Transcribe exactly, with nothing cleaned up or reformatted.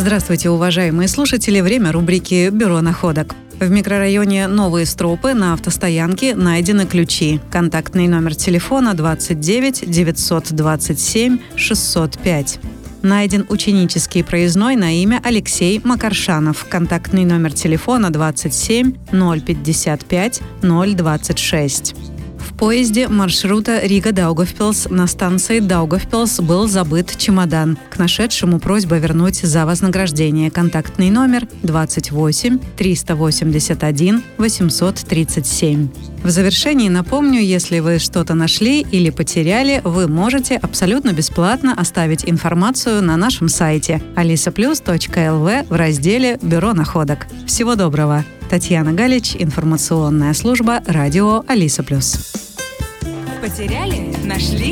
Здравствуйте, уважаемые слушатели! Время рубрики «Бюро находок». В микрорайоне Новые Стропы на автостоянке найдены ключи. Контактный номер телефона двадцать девять девятьсот двадцать семь шестьсот пять. Найден ученический проездной на имя Алексей Макаршанов. Контактный номер телефона двадцать семь ноль пятьдесят пять ноль двадцать шесть. В поезде маршрута Рига-Даугавпилс на станции Даугавпилс был забыт чемодан. К нашедшему просьба вернуть за вознаграждение. Контактный номер двадцать восемь триста восемьдесят один восемьсот тридцать семь. В завершении напомню, если вы что-то нашли или потеряли, вы можете абсолютно бесплатно оставить информацию на нашем сайте алиса плюс точка эл ви в разделе «Бюро находок». Всего доброго! Татьяна Галич, информационная служба радио Алиса Плюс. Потеряли? Нашли?